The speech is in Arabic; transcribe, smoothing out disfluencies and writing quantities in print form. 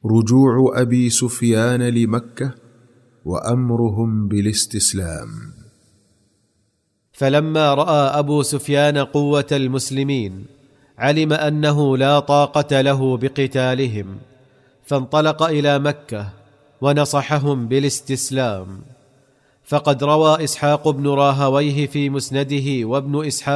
رجوع أبي سفيان لمكة وأمرهم بالاستسلام. فلما رأى أبو سفيان قوة المسلمين علم أنه لا طاقة له بقتالهم، فانطلق إلى مكة ونصحهم بالاستسلام. فقد روى إسحاق بن راهويه في مسنده وابن إسحاق